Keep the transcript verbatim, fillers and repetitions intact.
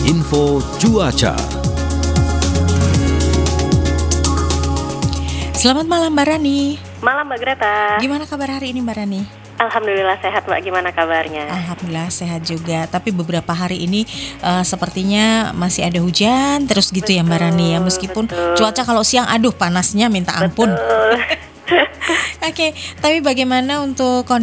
Info Cuaca. Selamat malam Mbak Rani. Malam Mbak Greta. Gimana kabar hari ini Mbak Rani? Alhamdulillah sehat Mbak, gimana kabarnya? Alhamdulillah sehat juga. Tapi beberapa hari ini uh, sepertinya masih ada hujan terus gitu betul, ya Mbak Rani ya. Meskipun betul. Cuaca kalau siang aduh panasnya minta ampun. Oke, okay, tapi bagaimana untuk kondisi